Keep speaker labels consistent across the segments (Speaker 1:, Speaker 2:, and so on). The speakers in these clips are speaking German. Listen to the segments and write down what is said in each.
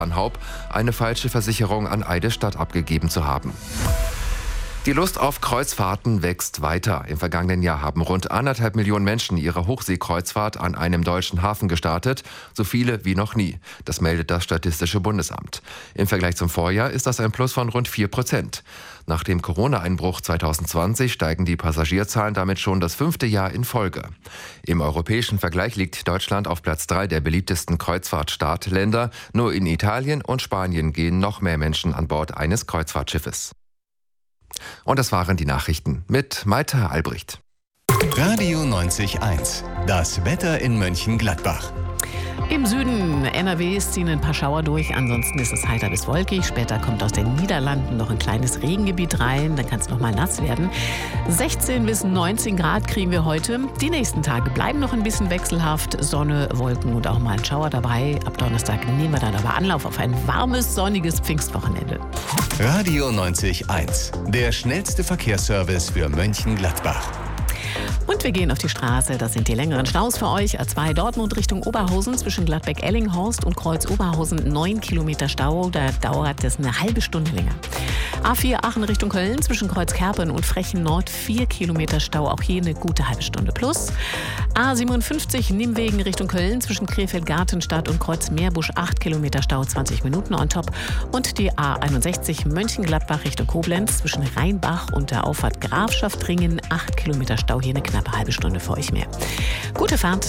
Speaker 1: Haub eine falsche Versicherung an Eidesstadt abgegeben zu haben. Die Lust auf Kreuzfahrten wächst weiter. Im vergangenen Jahr haben rund 1,5 Millionen Menschen ihre Hochseekreuzfahrt an einem deutschen Hafen gestartet. So viele wie noch nie. Das meldet das Statistische Bundesamt. Im Vergleich zum Vorjahr ist das ein Plus von rund 4%. Nach dem Corona-Einbruch 2020 steigen die Passagierzahlen damit schon das 5. Jahr in Folge. Im europäischen Vergleich liegt Deutschland auf Platz 3 der beliebtesten Kreuzfahrt-Startländer. Nur in Italien und Spanien gehen noch mehr Menschen an Bord eines Kreuzfahrtschiffes. Und das waren die Nachrichten mit Maita Albrecht.
Speaker 2: Radio 90.1. Das Wetter in Mönchengladbach.
Speaker 3: Im Süden NRWs ziehen ein paar Schauer durch, ansonsten ist es heiter bis wolkig. Später kommt aus den Niederlanden noch ein kleines Regengebiet rein, dann kann es noch mal nass werden. 16 bis 19 Grad kriegen wir heute. Die nächsten Tage bleiben noch ein bisschen wechselhaft, Sonne, Wolken und auch mal ein Schauer dabei. Ab Donnerstag nehmen wir dann aber Anlauf auf ein warmes, sonniges Pfingstwochenende.
Speaker 2: Radio 90.1. Der schnellste Verkehrsservice für Mönchengladbach.
Speaker 3: Und wir gehen auf die Straße. Das sind die längeren Staus für euch. A2 Dortmund Richtung Oberhausen zwischen Gladbeck-Ellinghorst und Kreuz Oberhausen 9 Kilometer Stau. Da dauert es eine halbe Stunde länger. A4 Aachen Richtung Köln zwischen Kreuz Kerpen und Frechen Nord 4 Kilometer Stau. Auch hier eine gute halbe Stunde plus. A57 Nimwegen Richtung Köln zwischen Krefeld-Gartenstadt und Kreuz Meerbusch 8 Kilometer Stau, 20 Minuten on top. Und die A61 Mönchengladbach Richtung Koblenz zwischen Rheinbach und der Auffahrt Grafschaftringen 8 Kilometer Stau. Hier eine knappe halbe Stunde für euch mehr. Gute Fahrt.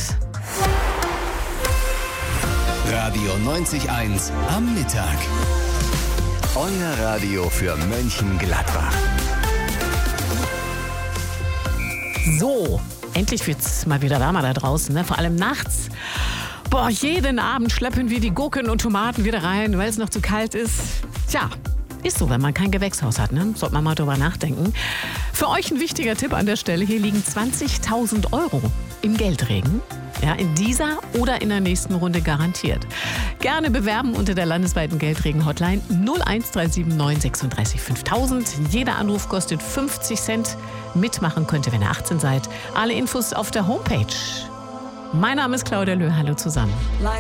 Speaker 2: Radio 90.1 am Mittag. Euer Radio für Mönchengladbach.
Speaker 3: So, endlich wird's mal wieder wärmer da draußen, ne? Vor allem nachts. Boah, jeden Abend schleppen wir die Gurken und Tomaten wieder rein, weil es noch zu kalt ist. Tja, ist so, wenn man kein Gewächshaus hat, ne? Sollte man mal drüber nachdenken. Für euch ein wichtiger Tipp an der Stelle. Hier liegen 20.000 € im Geldregen. Ja, in dieser oder in der nächsten Runde garantiert. Gerne bewerben unter der landesweiten Geldregen-Hotline 01379 36 5000. Jeder Anruf kostet 50 Cent. Mitmachen könnt ihr, wenn ihr 18 seid. Alle Infos auf der Homepage. Mein Name ist Claudia Löh. Hallo zusammen.